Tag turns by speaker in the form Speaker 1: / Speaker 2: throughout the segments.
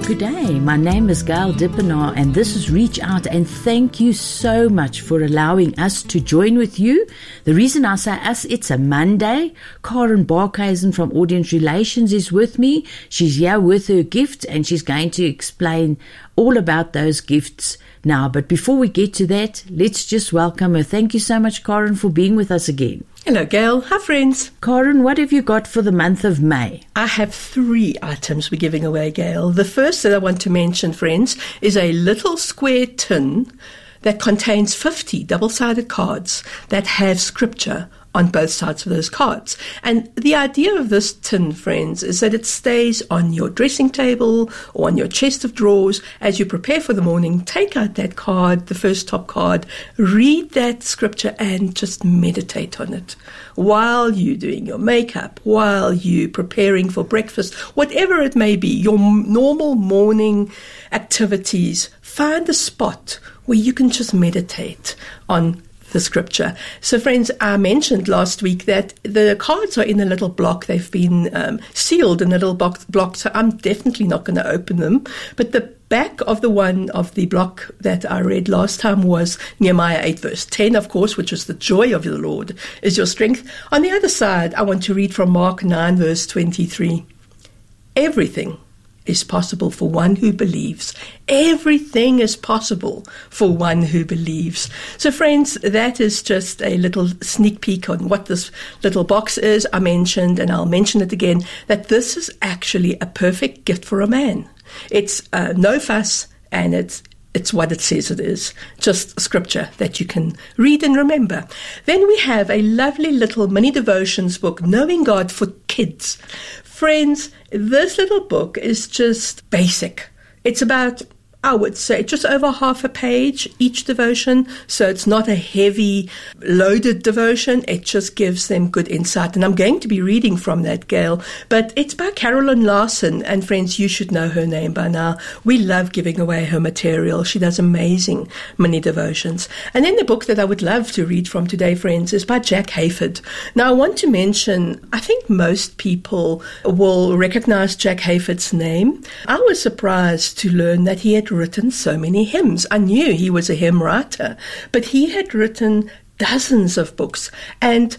Speaker 1: Good day, my name is Gail Dippenaar and this is Reach Out, and thank you so much for allowing us to join with you. The reason I say us, it's a Monday. Karen Barkhuizen from Audience Relations is with me. She's here with her gift and she's going to explain all about those gifts now. But before we get to that, let's just welcome her. Thank you so much, Karen, for being with us again.
Speaker 2: Hello, Gail. Hi, friends.
Speaker 1: Karen, what have you got for the month of May?
Speaker 2: I have 3 items we're giving away, Gail. The first that I want to mention, friends, is a little square tin that contains 50 double-sided cards that have scripture on both sides of those cards. And the idea of this tin, friends, is that it stays on your dressing table or on your chest of drawers as you prepare for the morning. Take out that card, the first top card, read that scripture and just meditate on it while you're doing your makeup, while you're preparing for breakfast, whatever it may be, your normal morning activities. Find a spot where you can just meditate on the scripture. So, friends, I mentioned last week that the cards are in a little block. They've been sealed in a little block, so I'm definitely not going to open them. But the back of the block that I read last time was Nehemiah 8 verse 10, of course, which is the joy of the Lord is your strength. On the other side, I want to read from Mark 9 verse 23. Everything is possible for one who believes. Everything is possible for one who believes. So, friends, that is just a little sneak peek on what this little box is. I mentioned, and I'll mention it again, that this is actually a perfect gift for a man. It's no fuss, and it's what it says it is, just scripture that you can read and remember. Then we have a lovely little mini devotions book, Knowing God for Kids. Friends, this little book is just basic. It's about, I would say, just over half a page each devotion. So it's not a heavy, loaded devotion. It just gives them good insight. And I'm going to be reading from that, Gail. But it's by Carolyn Larson. And friends, you should know her name by now. We love giving away her material. She does amazing mini devotions. And then the book that I would love to read from today, friends, is by Jack Hayford. Now, I want to mention, I think most people will recognize Jack Hayford's name. I was surprised to learn that he had written so many hymns. I knew he was a hymn writer, but he had written dozens of books and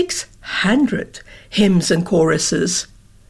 Speaker 2: 600 hymns and choruses.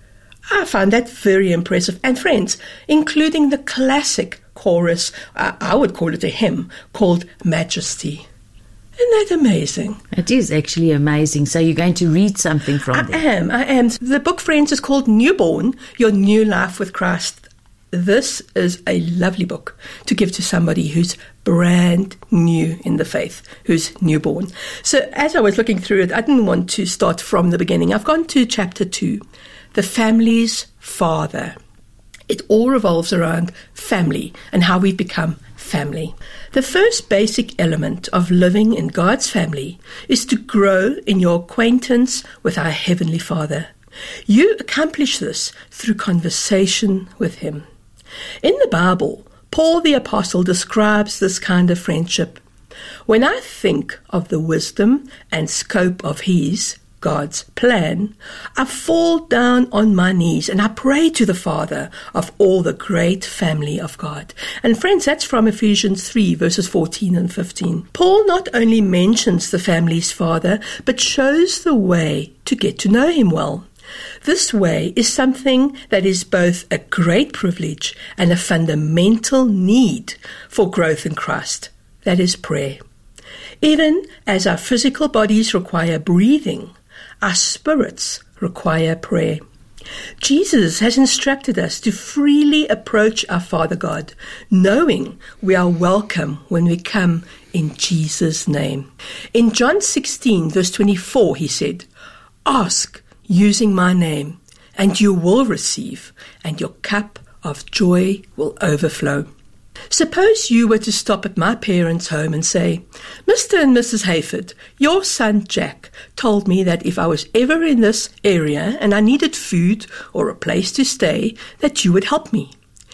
Speaker 2: I found that very impressive. And friends, including the classic chorus, I would call it a hymn, called Majesty. Isn't that amazing?
Speaker 1: It is actually amazing. So you're going to read something from there?
Speaker 2: I am. The book, friends, is called Newborn, Your New Life with Christ. This is a lovely book to give to somebody who's brand new in the faith, who's newborn. So as I was looking through it, I didn't want to start from the beginning. I've gone to chapter 2, The Family's Father. It all revolves around family and how we become family. The first basic element of living in God's family is to grow in your acquaintance with our Heavenly Father. You accomplish this through conversation with Him. In the Bible, Paul the Apostle describes this kind of friendship. When I think of the wisdom and scope of God's plan, I fall down on my knees and I pray to the Father of all the great family of God. And friends, that's from Ephesians 3 verses 14 and 15. Paul not only mentions the family's father, but shows the way to get to know him well. This way is something that is both a great privilege and a fundamental need for growth in Christ. That is prayer. Even as our physical bodies require breathing, our spirits require prayer. Jesus has instructed us to freely approach our Father God, knowing we are welcome when we come in Jesus' name. In John 16, verse 24, he said, "Ask using my name, and you will receive, and your cup of joy will overflow." Suppose you were to stop at my parents' home and say, "Mr. and Mrs. Hayford, your son Jack told me that if I was ever in this area and I needed food or a place to stay, that you would help me."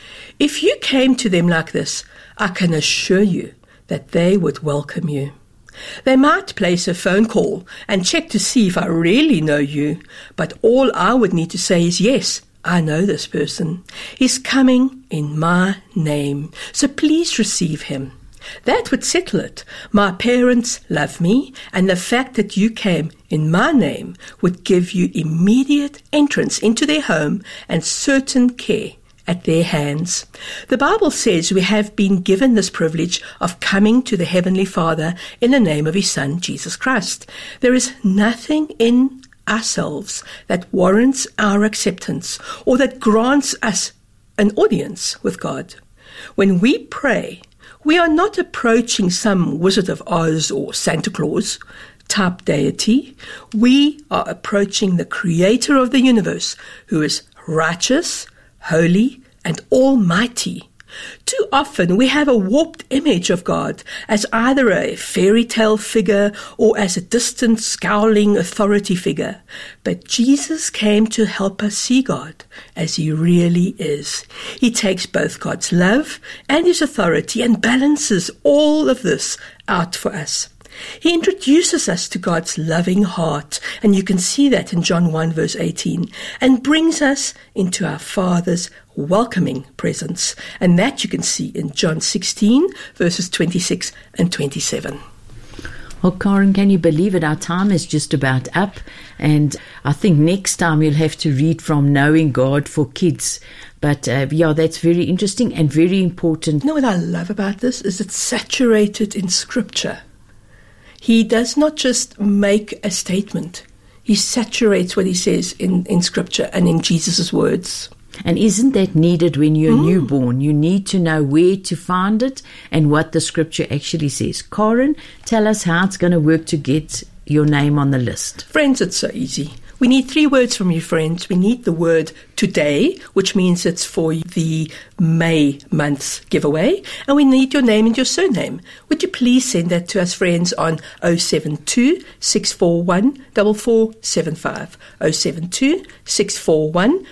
Speaker 2: If you came to them like this, I can assure you that they would welcome you. They might place a phone call and check to see if I really know you, but all I would need to say is, "Yes, I know this person. He's coming in my name, so please receive him. That would settle it. My parents love me, and the fact that you came in my name would give you immediate entrance into their home and certain care at their hands. The Bible says we have been given this privilege of coming to the Heavenly Father in the name of His Son, Jesus Christ. There is nothing in ourselves that warrants our acceptance or that grants us an audience with God. When we pray, we are not approaching some Wizard of Oz or Santa Claus type deity. We are approaching the Creator of the universe, who is righteous, holy, and almighty. Too often we have a warped image of God as either a fairy tale figure or as a distant, scowling authority figure. But Jesus came to help us see God as He really is. He takes both God's love and His authority and balances all of this out for us. He introduces us to God's loving heart, and you can see that in John 1 verse 18, and brings us into our Father's welcoming presence, and that you can see in John 16 verses 26 and 27.
Speaker 1: Well, Karen, can you believe it? Our time is just about up, and I think next time you'll have to read from Knowing God for Kids. But that's very interesting and very important.
Speaker 2: You know what I love about this is it's saturated in Scripture. He does not just make a statement. He saturates what he says in Scripture and in Jesus' words.
Speaker 1: And isn't that needed when you're newborn? You need to know where to find it and what the Scripture actually says. Karen, tell us how it's going to work to get your name on the list.
Speaker 2: Friends, it's so easy. We need 3 words from you, friends. We need the word today, which means it's for the May month's giveaway. And we need your name and your surname. Would you please send that to us, friends, on 072 641 4475. 072 641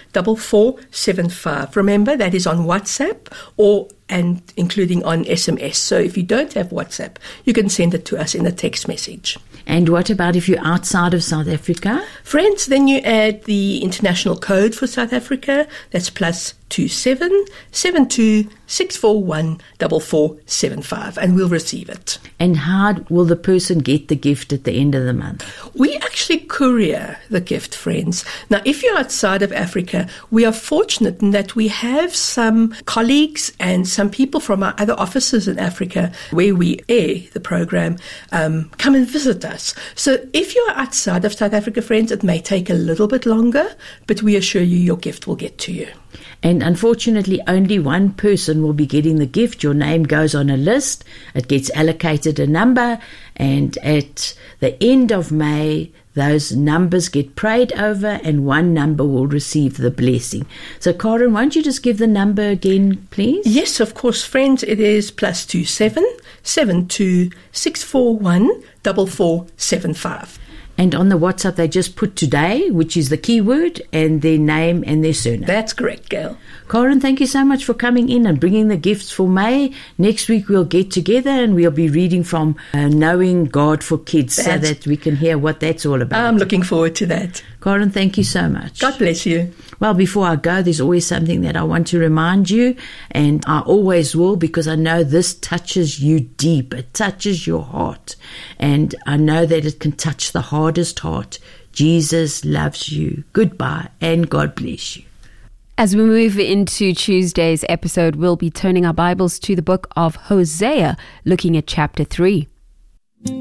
Speaker 2: 4475. Remember, that is on WhatsApp and including on SMS. So if you don't have WhatsApp, you can send it to us in a text message.
Speaker 1: And what about if you're outside of South Africa?
Speaker 2: Friends, then you add the international code for South Africa. That's +27 72 641 4475, and we'll receive it.
Speaker 1: And how will the person get the gift at the end of the month?
Speaker 2: We actually courier the gift, friends. Now, if you're outside of Africa, we are fortunate in that we have some colleagues and some people from our other offices in Africa where we air the program come and visit us. So if you're outside of South Africa, friends, it may take a little bit longer, but we assure you your gift will get to you.
Speaker 1: And unfortunately, only one person will be getting the gift. Your name goes on a list. It gets allocated a number. And at the end of May, those numbers get prayed over and one number will receive the blessing. So, Karen, won't you just give the number again, please?
Speaker 2: Yes, of course, friends. It is +27 72 641 4475.
Speaker 1: And on the WhatsApp, they just put today, which is the keyword, and their name and their surname.
Speaker 2: That's correct, Gail.
Speaker 1: Karen, thank you so much for coming in and bringing the gifts for May. Next week, we'll get together and we'll be reading from Knowing God for Kids so that we can hear what that's all about.
Speaker 2: I'm looking forward to that.
Speaker 1: Karen, thank you so much.
Speaker 2: God bless you.
Speaker 1: Well, before I go, there's always something that I want to remind you, and I always will, because I know this touches you deep. It touches your heart, and I know that it can touch the hardest heart. Jesus loves you. Goodbye, and God bless you.
Speaker 3: As we move into Tuesday's episode, we'll be turning our Bibles to the book of Hosea, looking at chapter 3.